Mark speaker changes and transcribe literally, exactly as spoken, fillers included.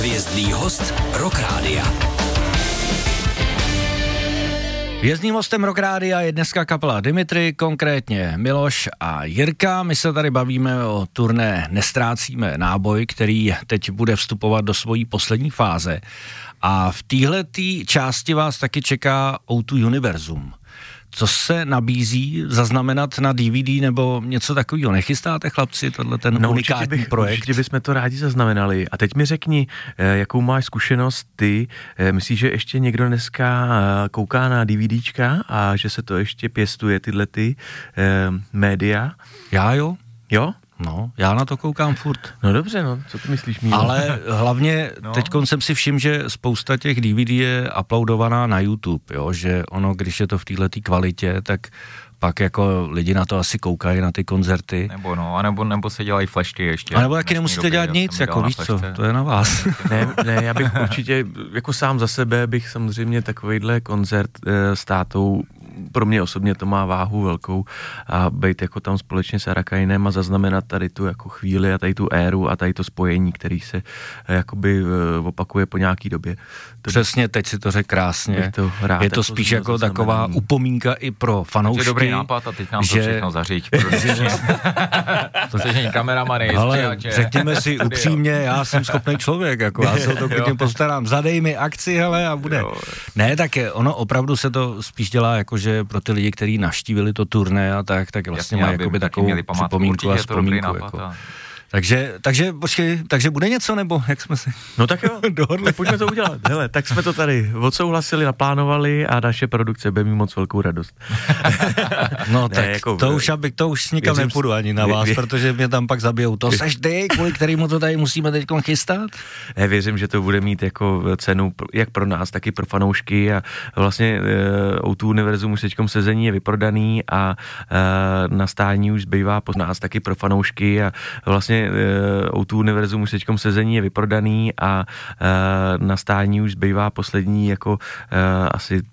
Speaker 1: Hvězdný host Rock Rádia.
Speaker 2: Hvězdným hostem Rock Rádia je dneska kapela Dimitri, konkrétně Miloš a Jirka. My se tady bavíme o turné Nestrácíme náboj, který teď bude vstupovat do svojí poslední fáze. A v téhletý části vás taky čeká ó dva Univerzum. Co se nabízí zaznamenat na D V D nebo něco takového? Nechystáte, chlapci, tohle ten
Speaker 3: no,
Speaker 2: unikátní
Speaker 3: určitě bych,
Speaker 2: projekt?
Speaker 3: Určitě bychom to rádi zaznamenali. A teď mi řekni, jakou máš zkušenost ty? Myslíš, že ještě někdo dneska kouká na DVDčka a že se to ještě pěstuje tyhle ty eh, média?
Speaker 2: Já jo.
Speaker 3: Jo?
Speaker 2: No, já na to koukám furt.
Speaker 3: No dobře, no, co ty myslíš, Mílo?
Speaker 2: Ale hlavně
Speaker 4: no.
Speaker 2: teďkon jsem si všiml, že spousta těch D V D je uploadovaná na YouTube, jo, že ono, když je to v této kvalitě, tak pak jako lidi na to asi koukají, na ty koncerty.
Speaker 4: Nebo no, anebo, nebo se dělají flashky ještě.
Speaker 2: A nebo taky nemusíte dělat nic, jako víš co, to je na vás.
Speaker 3: Ne, ne, já bych určitě, jako sám za sebe bych samozřejmě takovejhle koncert e, s tátou, pro mě osobně to má váhu velkou a být jako tam společně s Arakainem a zaznamenat tady tu jako chvíli a tady tu éru a tady to spojení, který se e, jakoby e, opakuje po nějaký době. To
Speaker 2: Přesně, teď si to řekl krásně.
Speaker 3: To rád,
Speaker 2: je to spíš jako taková upomínka i pro fanoušky.
Speaker 4: To je dobrý nápad a teď nám
Speaker 2: že...
Speaker 4: to všechno zaříď. To se žení kameramany.
Speaker 2: Ale řekněme si upřímně, já jsem schopný člověk, jako já se o to klidně postarám. Zadej mi akci, hele, a bude. Jo. Ne, tak je, ono opravdu se to spíš dělá, jakože pro ty lidi, kteří navštívili to turné a tak, tak vlastně má jakoby takovou připomínku a vzpomínku. Jako. Takže, takže, počkej, takže bude něco, nebo jak jsme si
Speaker 3: no tak jo,
Speaker 2: dohodli?
Speaker 3: Pojďme to udělat. Hele, tak jsme to tady odsouhlasili, naplánovali a naše produkce bude mít moc velkou radost.
Speaker 2: No ne, tak jako, to, už, abych, to už nikam věřím, nepůjdu ani na vás, vě, protože mě tam pak zabijou. To seš ty, kvůli kterému to tady musíme teď chystat?
Speaker 3: Ne, věřím, že to bude mít jako cenu jak pro nás, tak i pro fanoušky a vlastně ó dva Univerzum už teďkom sezení je vyprodaný a uh, na stání už zbývá po nás taky pro fanoušky a vlastně ó dva Univerzum už teďkom sezení je vyprodaný a uh, na stání už zbývá poslední jako uh, asi